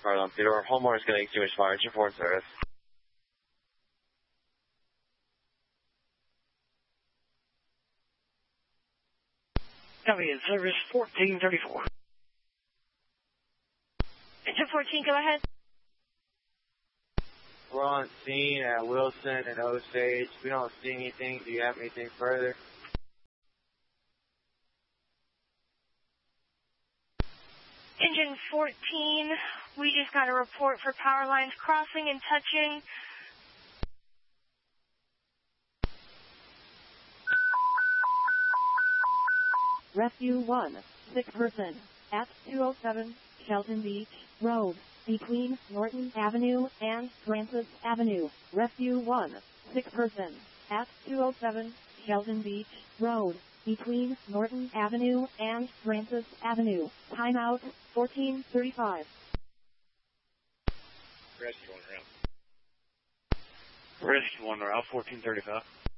Pardon, Theodore. Homeowner is getting extinguished fire. It's your foreign service. Copy, service 1434. Engine 14, go ahead. We're on scene at Wilson and Osage. We don't see anything. Do you have anything further? Engine 14, we just got a report for power lines crossing and touching. Rescue 1, 6 person, at 207 Shelton Beach Road, between Norton Avenue and Francis Avenue. Rescue 1, 6 person, at 207 Shelton Beach Road, between Norton Avenue and Francis Avenue. Timeout 1435. Rescue 1 route 1435.